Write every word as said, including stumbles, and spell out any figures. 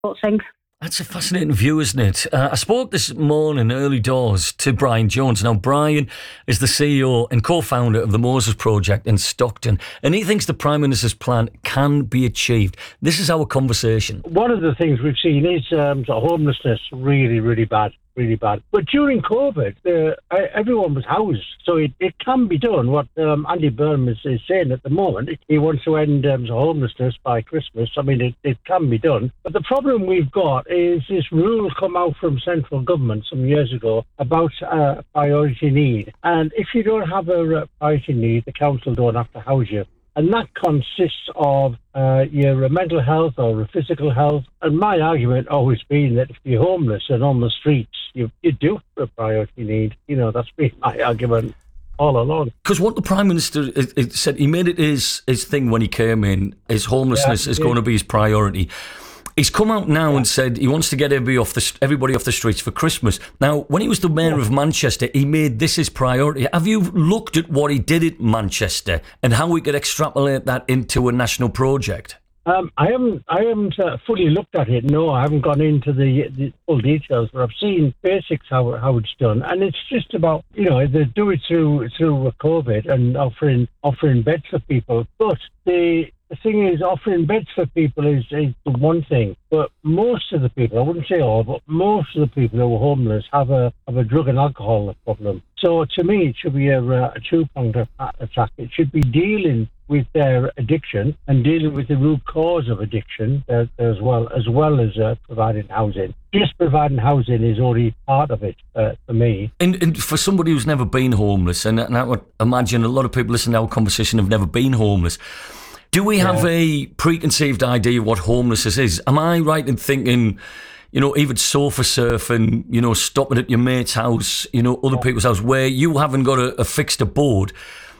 things. That's a fascinating view, isn't it? Uh, I spoke this morning, early doors, to Brian Jones. Now, Brian is the C E O and co-founder of the Moses Project in Stockton, and he thinks the Prime Minister's plan can be achieved. This is our conversation. One of the things we've seen is um, sort of homelessness really, really bad. really bad. But during COVID, uh, everyone was housed. So it, it can be done. What um, Andy Burnham is, is saying at the moment, he wants to end um, homelessness by Christmas. I mean, it, it can be done. But the problem we've got is this rule come out from central government some years ago about uh, priority need. And if you don't have a priority need, the council don't have to house you. And that consists of uh, your mental health or your physical health. And my argument always been that if you're homeless and on the streets, you, you do have a priority need. You know, that's been my argument all along. Because what the Prime Minister it, it said, he made it his, his thing when he came in, his homelessness yeah, is yeah. going to be his priority. He's come out now yeah. and said he wants to get everybody off the everybody off the streets for Christmas. Now, when he was the mayor yeah. of Manchester, he made this his priority. Have you looked at what he did at Manchester and how we could extrapolate that into a national project? Um, I haven't, I haven't uh, fully looked at it. No, I haven't gone into the, the full details, but I've seen basics how how it's done, and it's just about you know they do it through through COVID and offering offering beds for people, but the. The thing is, offering beds for people is, is the one thing, but most of the people, I wouldn't say all, but most of the people who are homeless have a have a drug and alcohol problem. So to me, it should be a, a two-pronged attack. It should be dealing with their addiction and dealing with the root cause of addiction uh, as well, as well as uh, providing housing. Just providing housing is only part of it uh, for me. And, and for somebody who's never been homeless, and, and I would imagine a lot of people listening to our conversation have never been homeless, do we have yeah. a preconceived idea of what homelessness is? Am I right in thinking, you know, even sofa surfing, you know, stopping at your mate's house, you know, other yeah. people's house, where you haven't got a, a fixed abode,